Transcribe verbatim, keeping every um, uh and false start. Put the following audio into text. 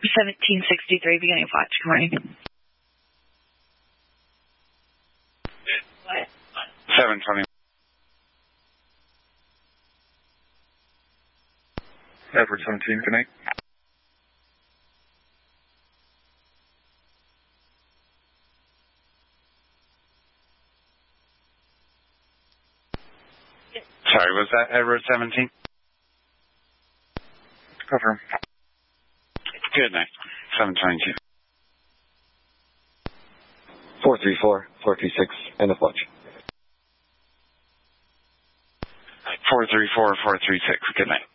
seventeen sixty-three, beginning of watch. Good morning. What? seven twenty. Edward seventeen, good night. Sorry, was that Edward seventeen? Confirm. Good night. seven twenty-two. four three four, four three six, end of watch. four three four, four three six, good night.